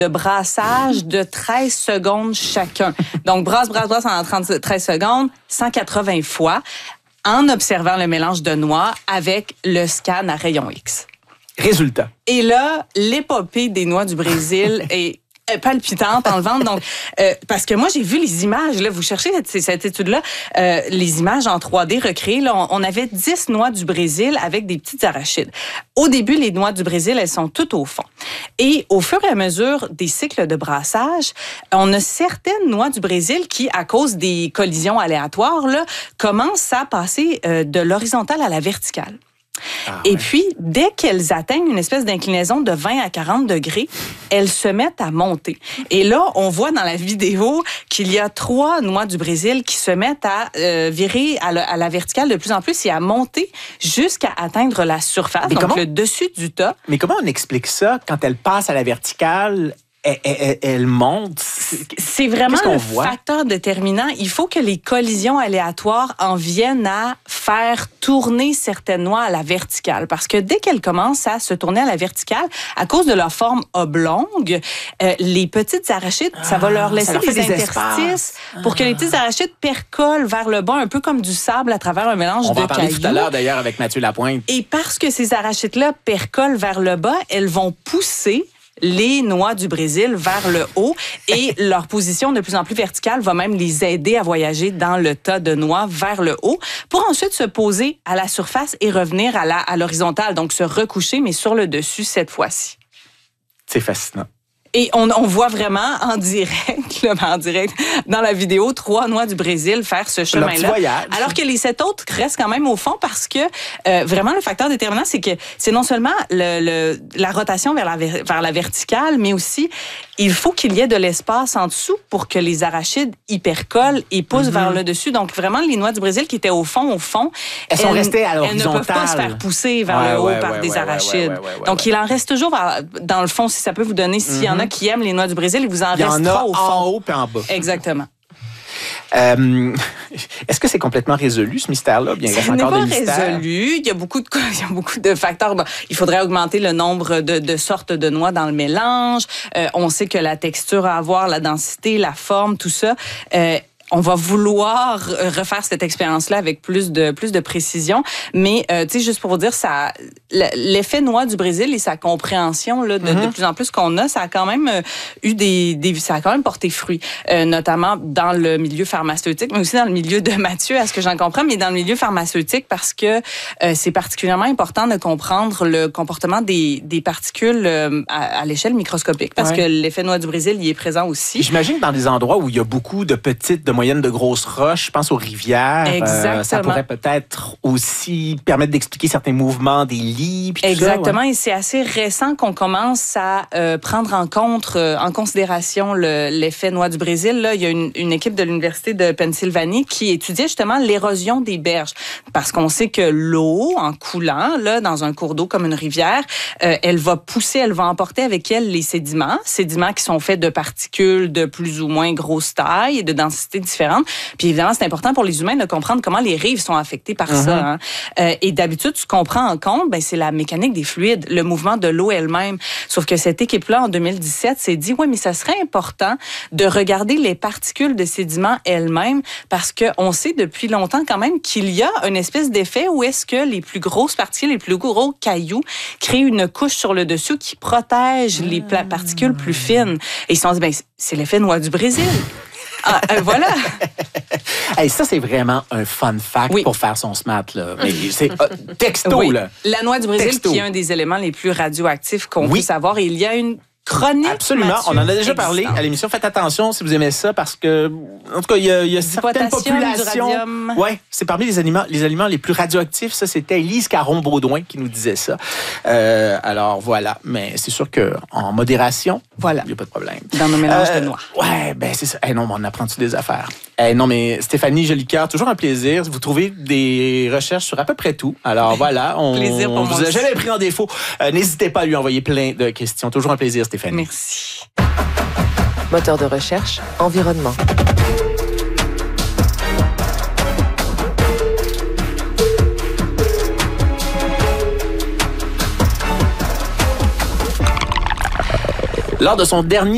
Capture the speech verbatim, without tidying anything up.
de brassage de treize secondes chacun. Donc, brasse, brasse, brasse en trente, treize secondes, cent quatre-vingts fois, en observant le mélange de noix avec le scan à rayon X. Résultat. Et là, l'épopée des noix du Brésil est palpitante en le ventre. Donc, euh, parce que moi, j'ai vu les images. Là, vous cherchez cette, cette étude-là, euh, les images en trois D recréées. Là, on, on avait dix noix du Brésil avec des petites arachides. Au début, les noix du Brésil, elles sont toutes au fond. Et au fur et à mesure des cycles de brassage, on a certaines noix du Brésil qui, à cause des collisions aléatoires, là, commencent à passer euh, de l'horizontale à la verticale. Ah, et ouais. puis, dès qu'elles atteignent une espèce d'inclinaison de vingt à quarante degrés, elles se mettent à monter. Et là, on voit dans la vidéo qu'il y a trois noix du Brésil qui se mettent à euh, virer à la, à la verticale de plus en plus et à monter jusqu'à atteindre la surface, mais donc comment, le dessus du tas. Mais comment on explique ça quand elles passent à la verticale? Elle, elle, elle monte. C'est vraiment le voit? facteur déterminant. Il faut que les collisions aléatoires en viennent à faire tourner certaines noix à la verticale. Parce que dès qu'elles commencent à se tourner à la verticale, à cause de leur forme oblongue, euh, les petites arachides, ah, ça va leur laisser leur des, des interstices ah. pour que les petites arachides percolent vers le bas, un peu comme du sable à travers un mélange On de cailloux. On va en parler tout à l'heure, d'ailleurs, avec Mathieu Lapointe. Et parce que ces arachides-là percolent vers le bas, elles vont pousser les noix du Brésil vers le haut et leur position de plus en plus verticale va même les aider à voyager dans le tas de noix vers le haut pour ensuite se poser à la surface et revenir à la, à l'horizontale, donc se recoucher, mais sur le dessus cette fois-ci. C'est fascinant. Et on, on voit vraiment en direct, là, en direct, dans la vidéo, trois noix du Brésil faire ce chemin-là. Alors que les sept autres restent quand même au fond parce que euh, vraiment le facteur déterminant, c'est que c'est non seulement le, le, la rotation vers la, vers la verticale, mais aussi il faut qu'il y ait de l'espace en dessous pour que les arachides hypercollent et poussent mm-hmm. vers le dessus. Donc vraiment, les noix du Brésil qui étaient au fond, au fond, elles, elles sont restées à l'horizontale. Elles ne peuvent pas se faire pousser vers ouais, le haut ouais, par ouais, des ouais, arachides. Ouais, ouais, ouais, ouais, Donc ouais. il en reste toujours vers, dans le fond, si ça peut vous donner, s'il y en a qui aiment les noix du Brésil, il vous en il y en restera a au fond. En haut puis en bas. Exactement. Euh, est-ce que c'est complètement résolu, ce mystère-là? Bien, il reste encore des mystères. Ce n'est pas résolu. Il y a beaucoup de, il y a beaucoup de facteurs. Bon, il faudrait augmenter le nombre de, de sortes de noix dans le mélange. Euh, on sait que la texture à avoir, la densité, la forme, tout ça... Euh, on va vouloir refaire cette expérience-là avec plus de plus de précision, mais euh, tu sais, juste pour vous dire, ça, l'effet noix du Brésil et sa compréhension là de, mm-hmm. de plus en plus qu'on a, ça a quand même eu des, des ça a quand même porté fruit, euh, notamment dans le milieu pharmaceutique, mais aussi dans le milieu de Mathieu, à ce que j'en comprends, mais dans le milieu pharmaceutique parce que euh, c'est particulièrement important de comprendre le comportement des des particules euh, à, à l'échelle microscopique, parce ouais. que l'effet noix du Brésil y est présent aussi. J'imagine dans des endroits où il y a beaucoup de petites de moyenne de grosses roches, je pense aux rivières. Exactement. Euh, ça pourrait peut-être aussi permettre d'expliquer certains mouvements des lits. Puis tout Exactement. Ça, ouais. Et c'est assez récent qu'on commence à euh, prendre en compte, euh, en considération le, l'effet noix du Brésil. Là, il y a une, une équipe de l'Université de Pennsylvanie qui étudiait justement l'érosion des berges. Parce qu'on sait que l'eau, en coulant, là, dans un cours d'eau comme une rivière, euh, elle va pousser, elle va emporter avec elle les sédiments. Sédiments qui sont faits de particules de plus ou moins grosse taille et de densité différentes. Puis évidemment, c'est important pour les humains de comprendre comment les rives sont affectées par mm-hmm. ça. Hein. Euh, et d'habitude, ce qu'on prend en compte, ben, c'est la mécanique des fluides, le mouvement de l'eau elle-même. Sauf que cette équipe-là, en deux mille dix-sept, s'est dit, oui, mais ça serait important de regarder les particules de sédiments elles-mêmes parce qu'on sait depuis longtemps quand même qu'il y a une espèce d'effet où est-ce que les plus grosses particules, les plus gros cailloux créent une couche sur le dessus qui protège les pla- particules plus fines. Et ils se sont dit, ben, c'est l'effet noix du Brésil. Ah, euh, voilà. Hey, ça, c'est vraiment un fun fact oui. pour faire son SMAT. Là. Mais c'est euh, texto. Oui. Là. La noix du Brésil, texto. Qui est un des éléments les plus radioactifs qu'on oui. puisse avoir. Et il y a une chronique. Absolument. Mathieu, on en a déjà existante. parlé à l'émission. Faites attention si vous aimez ça parce que, en tout cas, il y a, il y a certaines populations. Oui, c'est parmi les aliments, les aliments les plus radioactifs. Ça, c'était Élise Caron-Baudouin qui nous disait ça. Euh, alors, voilà. Mais c'est sûr qu'en modération, voilà. il n'y a pas de problème. Dans nos mélanges euh, de noix. Oui, ben c'est ça. Hey, non, on apprend-tu des affaires? Hey, non, mais Stéphanie Jolicoeur, toujours un plaisir. Vous trouvez des recherches sur à peu près tout. Alors, voilà. On ne vous a jamais pris en défaut. Euh, n'hésitez pas à lui envoyer plein de questions. Toujours un plaisir, Stéphanie. Merci. Moteur de recherche, environnement. Lors de son dernier